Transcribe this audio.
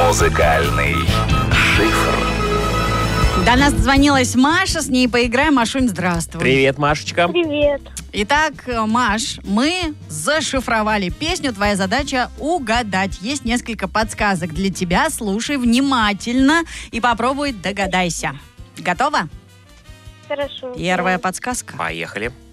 Музыкальный шифр. До нас дозвонилась Маша, с ней поиграем. Машунь, здравствуй. Привет, Машечка. Привет. Итак, Маш, мы зашифровали песню. Твоя задача угадать. Есть несколько подсказок для тебя. Слушай внимательно и попробуй догадайся. Готова? Хорошо. Первая подсказка. Поехали.